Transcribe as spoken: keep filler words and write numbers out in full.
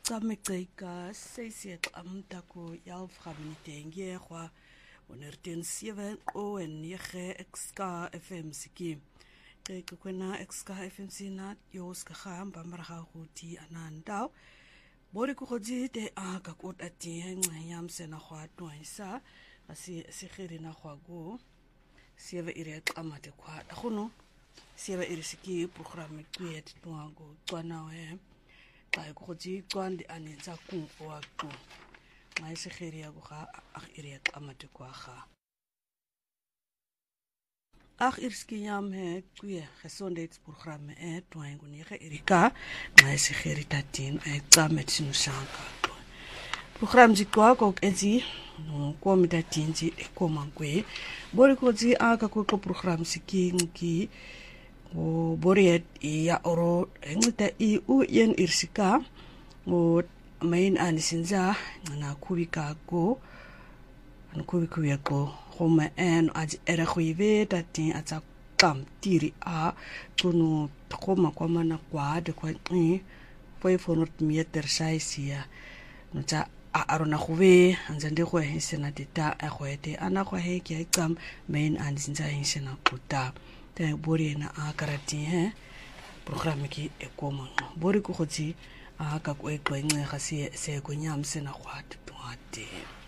Kamekeka seisiek amtaku yalframinitenge kwa onerten seven o en nege exka F M siki. Kijk kwena exka F M sina yos kaham bamraha huti anandao. Bori kuhoji te aka kot ati ngayam sena kwa tuansa asi sikhiri na kwa go sieve ire amate kwa dakuno sieve ire siki programme kwet tuango twanawe. Kaya kuhoji twandi anenza kumpo wako ngai sikhiri ya kuha ak ire amate kwa ha. Ach irski yam he kuye gesondheidsprogramme e twaingo nege irika ngai sikhiri tatin e tsamet sinushanka. Program zikwa kok ezi no komi tatin zi e komangwe bori koji aka ko program siki nki o boriet ya oro ngita I u yen irsika o main anisinza na kubika go an kubiku yako homa en aj era khuive tatin ata kam tiri a tunu koma kwa mana kwa de kwa ni five hundred meter saisia no ta arona khuve anzande kwa hisena dita a khwete ana kwa he ki kam main anisinza hisena kuta te bori na a karati he programme ki e koma bori ku khoti a ka ko e kwenge ga se se ko nyam sena khwat twate.